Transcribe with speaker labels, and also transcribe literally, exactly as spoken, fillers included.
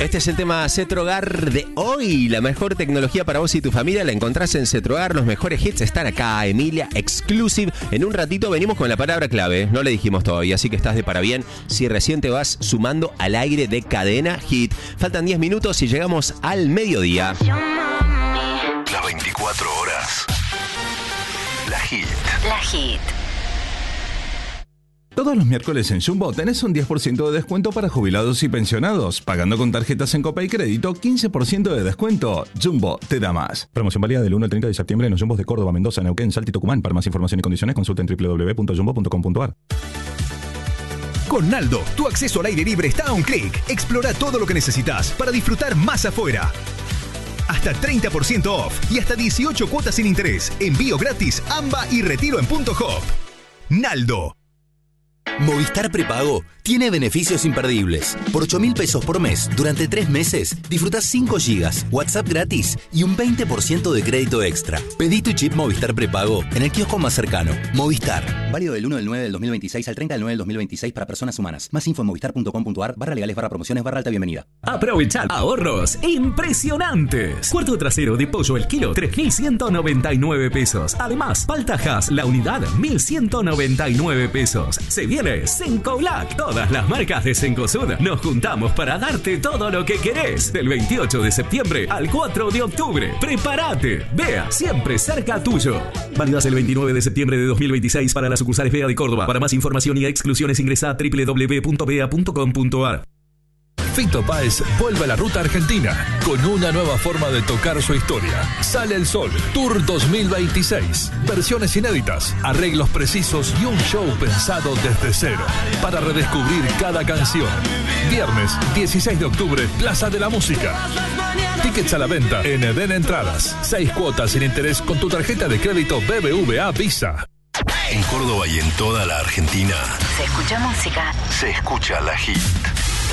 Speaker 1: Este es el tema Cetrogar de hoy. La mejor tecnología para vos y tu familia la encontrás en Cetrogar. Los mejores hits están acá. Emilia Exclusive. En un ratito venimos con la palabra clave. No le dijimos todavía, así que estás de para bien si recién te vas sumando al aire de Cadena Hit. Faltan diez minutos y llegamos al mediodía.
Speaker 2: Las veinticuatro horas. La Hit.
Speaker 3: La Hit.
Speaker 4: Todos los miércoles en Jumbo tenés un diez por ciento de descuento para jubilados y pensionados. Pagando con tarjetas en Copa y Crédito, quince por ciento de descuento. Jumbo te da más. Promoción válida del uno al treinta de septiembre en los Jumbos de Córdoba, Mendoza, Neuquén, Salta y Tucumán. Para más información y condiciones consulta en doble u doble u doble u punto jumbo punto com punto a r.
Speaker 5: Con Naldo, tu acceso al aire libre está a un clic. Explora todo lo que necesitas para disfrutar más afuera. Hasta treinta por ciento off y hasta dieciocho cuotas sin interés. Envío gratis, AMBA y retiro en Punto Hop. Naldo.
Speaker 6: Movistar Prepago tiene beneficios imperdibles. Por ocho mil pesos por mes, durante tres meses, disfrutás cinco gigas, WhatsApp gratis y un veinte por ciento de crédito extra. Pedí tu chip Movistar Prepago en el kiosco más cercano. Movistar. Válido del uno del nueve del dos mil veintiséis al treinta del nueve del dos mil veintiséis para personas humanas. Más info en movistar punto com punto a r barra legales barra promociones barra alta bienvenida.
Speaker 7: Aprovechar ahorros impresionantes. Cuarto trasero de pollo el kilo, tres mil ciento noventa y nueve pesos. Además, paltajas la unidad, mil ciento noventa y nueve pesos. Se viene Cencolac. Todas las marcas de Cencosud nos juntamos para darte todo lo que querés. Del veintiocho de septiembre al cuatro de octubre. Prepárate. Vea, siempre cerca tuyo. Válidas el veintinueve de septiembre de dos mil veintiséis para las sucursales Bea de Córdoba. Para más información y exclusiones ingresa a doble u doble u doble u punto bea punto com punto a r.
Speaker 8: Fito Páez vuelve a la ruta argentina con una nueva forma de tocar su historia. Sale el Sol, Tour dos mil veintiséis. Versiones inéditas, arreglos precisos y un show pensado desde cero para redescubrir cada canción. Viernes dieciséis de octubre, Plaza de la Música. Tickets a la venta en Eden Entradas. Seis cuotas sin interés con tu tarjeta de crédito B B V A Visa.
Speaker 2: En Córdoba y en toda la Argentina
Speaker 3: Se escucha música.
Speaker 2: se escucha La Hit.